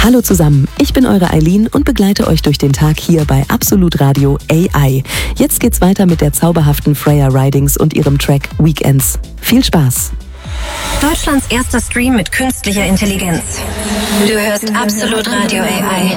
Hallo zusammen, ich bin eure Eileen und begleite euch durch den Tag hier bei Absolut Radio AI. Jetzt geht's weiter mit der zauberhaften Freya Ridings und ihrem Track Weekends. Viel Spaß! Deutschlands erster Stream mit künstlicher Intelligenz. Du hörst Absolut Radio AI.